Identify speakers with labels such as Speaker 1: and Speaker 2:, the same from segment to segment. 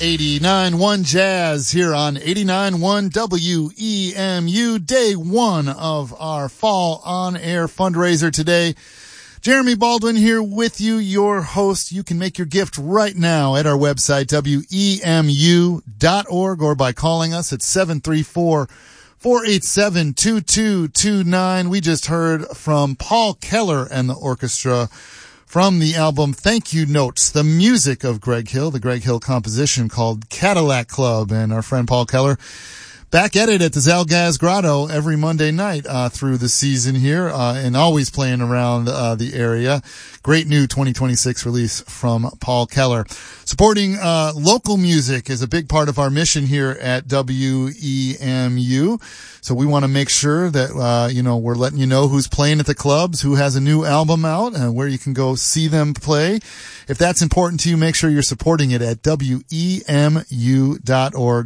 Speaker 1: 89.1 Jazz here on 89.1 WEMU, day one of our fall on-air fundraiser today. Jeremy Baldwin here with you, your host. You can make your gift right now at our website, WEMU.org, or by calling us at 734-487-2229. We just heard from Paul Keller and the orchestra from the album Thank You Notes, the music of Greg Hill, the Greg Hill composition called Cadillac Club. And our friend Paul Keller back at it at the Zalgaz Grotto every Monday night through the season here, and always playing around the area. Great new 2026 release from Paul Keller. Supporting local music is a big part of our mission here at WEMU. So we want to make sure that we're letting you know who's playing at the clubs, who has a new album out, and where you can go see them play. If that's important to you, make sure you're supporting it at WEMU.org,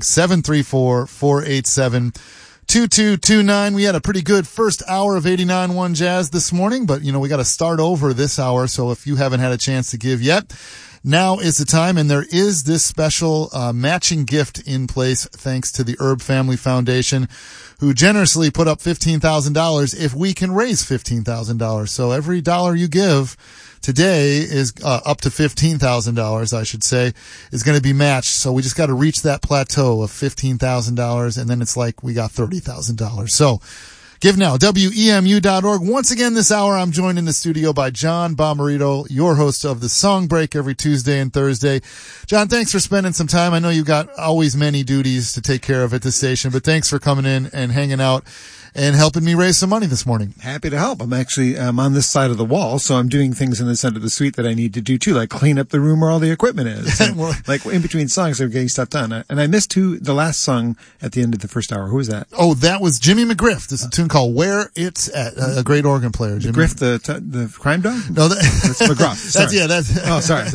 Speaker 1: 734-487-2229. We had a pretty good first hour of 89.1 Jazz this morning, but we got to start over this hour. So if you haven't had a chance to give yet, now is the time, and there is this special matching gift in place thanks to the Herb Family Foundation, who generously put up $15,000 if we can raise $15,000. So every dollar you give today is up to $15,000, I should say, is going to be matched. So we just got to reach that plateau of $15,000, and then it's like we got $30,000. So give now, WEMU.org. Once again this hour, I'm joined in the studio by John Bomarito, your host of the Song Break every Tuesday and Thursday. John, thanks for spending some time. I know you've got always many duties to take care of at the station, but thanks for coming in and hanging out and helping me raise some money this morning.
Speaker 2: Happy to help. I'm on this side of the wall, so I'm doing things in the center of the suite that I need to do too, like clean up the room where all the equipment is. And, like in between songs, I'm getting stuff done. And I missed the last song at the end of the first hour. Who was that?
Speaker 1: Oh, that was Jimmy McGriff. This is a tune called Where It's At. A great organ player, Jimmy.
Speaker 2: McGriff, the crime dog?
Speaker 1: No,
Speaker 2: that's McGruff. Sorry.
Speaker 1: Oh,
Speaker 2: sorry.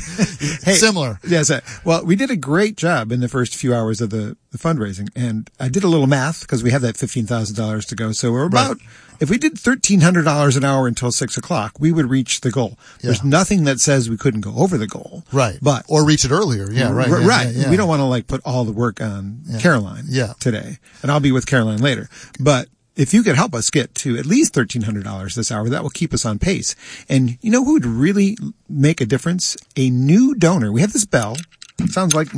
Speaker 2: Hey,
Speaker 1: similar.
Speaker 2: Yes. Well, we did a great job in the first few hours of the fundraising, and I did a little math because we have that $15,000 to go. So we're about, if we did $1,300 an hour until 6 o'clock, we would reach the goal. Yeah. There's nothing that says we couldn't go over the goal.
Speaker 1: Right.
Speaker 2: Or
Speaker 1: reach it earlier. Yeah, right.
Speaker 2: Right.
Speaker 1: Yeah.
Speaker 2: We don't want to put all the work on Caroline today. And I'll be with Caroline later. But if you could help us get to at least $1,300 this hour, that will keep us on pace. And you know who would really make a difference? A new donor. We have this bell. It sounds like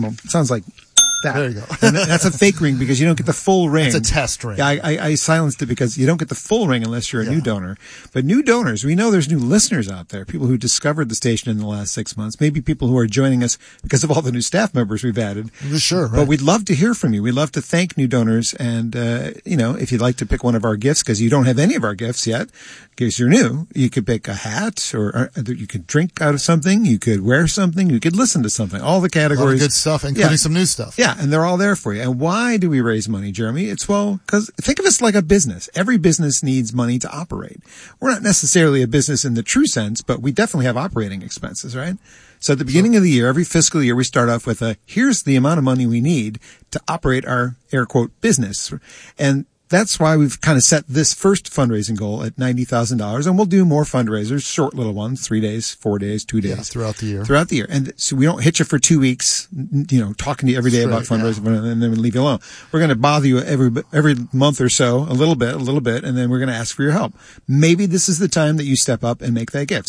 Speaker 2: that.
Speaker 1: There you go.
Speaker 2: And that's a fake ring because you don't get the full ring.
Speaker 1: It's a test ring.
Speaker 2: I silenced it because you don't get the full ring unless you're a new donor. But new donors, we know there's new listeners out there, people who discovered the station in the last 6 months, maybe people who are joining us because of all the new staff members we've added.
Speaker 1: Sure, right.
Speaker 2: But we'd love to hear from you. We'd love to thank new donors. And, if you'd like to pick one of our gifts, because you don't have any of our gifts yet, in case you're new, you could pick a hat or you could drink out of something. You could wear something. You could listen to something. All the categories.
Speaker 1: A lot of good stuff, including some new stuff.
Speaker 2: Yeah. And they're all there for you. And why do we raise money, Jeremy? It's because think of us like a business. Every business needs money to operate. We're not necessarily a business in the true sense, but we definitely have operating expenses, right? So at the beginning of the year, every fiscal year, we start off with here's the amount of money we need to operate our air quote business. And that's why we've kind of set this first fundraising goal at $90,000, and we'll do more fundraisers, short little ones, 3 days, 4 days, 2 days.
Speaker 1: Throughout the year.
Speaker 2: And so we don't hit you for 2 weeks, talking to you every day about fundraising and then we leave you alone. We're going to bother you every month or so, a little bit, and then we're going to ask for your help. Maybe this is the time that you step up and make that gift.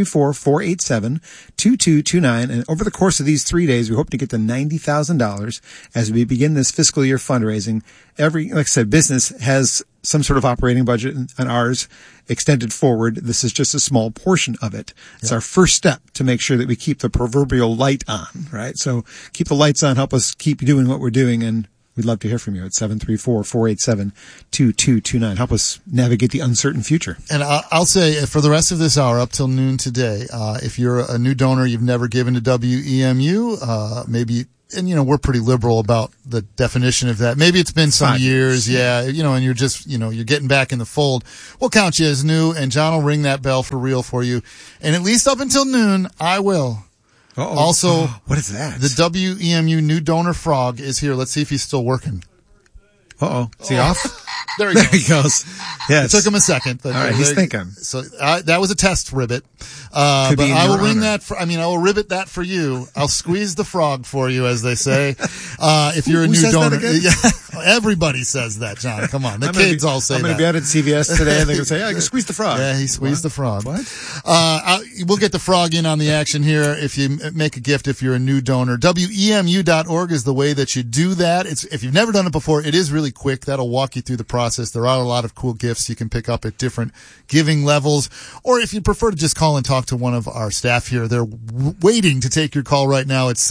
Speaker 2: 734-487-2229. And over the course of these 3 days, we hope to get to $90,000 as we begin this fiscal year fundraising. Like I said, business has some sort of operating budget, and ours extended forward. This is just a small portion of it. It's our first step to make sure that we keep the proverbial light on, right? So keep the lights on, help us keep doing what we're doing, and we'd love to hear from you at 734-487-2229. Help us navigate the uncertain future.
Speaker 1: And I'll say for the rest of this hour up till noon today, if you're a new donor, you've never given to WEMU, maybe. And, we're pretty liberal about the definition of that. Maybe it's been some years. And you're just, you're getting back in the fold. We'll count you as new, and John will ring that bell for real for you. And at least up until noon, I will.
Speaker 2: Uh-oh.
Speaker 1: Also,
Speaker 2: what is that?
Speaker 1: The WEMU new donor frog is here. Let's see if he's still working.
Speaker 2: Uh-oh. Is he off?
Speaker 1: There he goes.
Speaker 2: There he goes. Yes.
Speaker 1: It took him a second. But
Speaker 2: all right, he's thinking.
Speaker 1: So that was a test ribbit. But I will ring that I will ribbit that for you. I'll squeeze the frog for you, as they say. If you're a new donor. Yeah, everybody says that, John. Come on. The kids all say that.
Speaker 2: I'm going to be out at CVS today and they're going to say, I can squeeze the frog.
Speaker 1: Yeah, he squeezed the frog.
Speaker 2: What?
Speaker 1: We'll get the frog in on the action here if you make a gift if you're a new donor. WEMU.org is the way that you do that. If you've never done it before, it is really quick. That'll walk you through the process. There are a lot of cool gifts you can pick up at different giving levels. Or if you prefer to just call and talk to one of our staff here, they're waiting to take your call right now. It's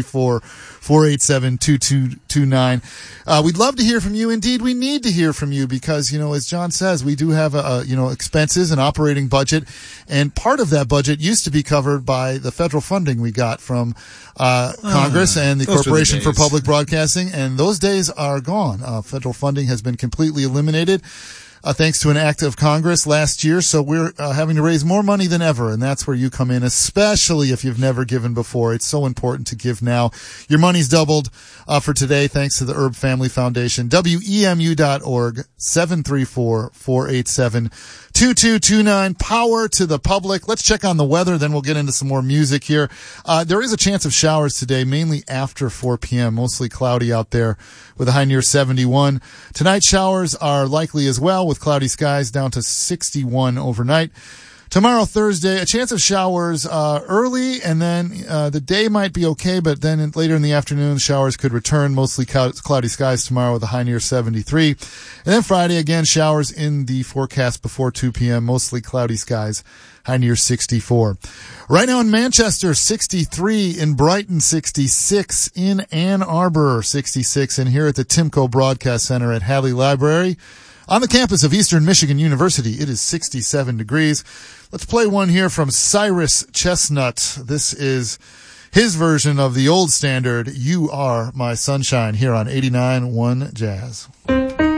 Speaker 1: 734-487-2229. We'd love to hear from you. Indeed, we need to hear from you because, as John says, we do have expenses and operating budget. And part of that budget used to be covered by the federal funding we got from Congress and the Corporation for Public Broadcasting. And those days are gone. Federal funding has been completely eliminated. Thanks to an act of Congress last year. So we're having to raise more money than ever, and that's where you come in, especially if you've never given before. It's so important to give now. Your money's doubled for today thanks to the Herb Family Foundation. WEMU.org, 734-487-2229. Power to the public. Let's check on the weather, then we'll get into some more music here. There is a chance of showers today, mainly after 4 p.m., mostly cloudy out there with a high near 71. Tonight, showers are likely as well with cloudy skies down to 61 overnight. Tomorrow, Thursday, a chance of showers early, and then the day might be okay, but then later in the afternoon, showers could return. Mostly cloudy skies tomorrow with a high near 73. And then Friday, again, showers in the forecast before 2 p.m., mostly cloudy skies, high near 64. Right now in Manchester, 63. In Brighton, 66. In Ann Arbor, 66. And here at the Timco Broadcast Center at Hadley Library, on the campus of Eastern Michigan University, it is 67 degrees. Let's play one here from Cyrus Chestnut. This is his version of the old standard, You Are My Sunshine, here on 89.1 Jazz.